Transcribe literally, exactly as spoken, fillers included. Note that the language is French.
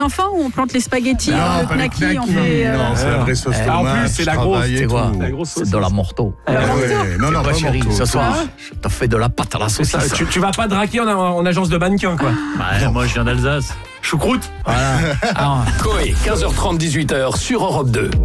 Enfin, où on plante les spaghettis, Non, le pas les knacki, on knackis. fait. euh, Non, c'est la vraie sauce Ah, tomate. en plus, c'est la grosse, travaille et c'est quoi tout. La grosse sauce. C'est de la morteau. Ah ouais. Non, non, Ma pas chérie, morteau. ce soir, je te fais de la pâte à la C'est ça, saucisse. tu, tu vas pas draguer en, en agence de mannequin, quoi. Ouais, moi, je viens d'Alsace. Choucroute. Voilà. Ah, Coé, quinze heures trente, dix-huit heures sur Europe deux.